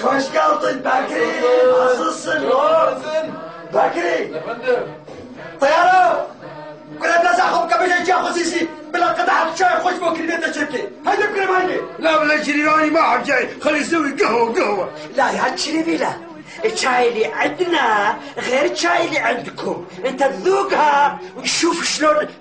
خوش قلطن بكري عصصن بكري يا فندم طيارة كنا نزاحهم كبشة جا خصيصي بلا قطعة شاي خوش ممكن نتا شركي هيدا بكرم هيدا لا ولا شريراني ما حد جاي خلي يسوي قهوة لا يا شريفي لا الشاي اللي عندنا غير الشاي اللي عندكم انت تذوقها وتشوف شلون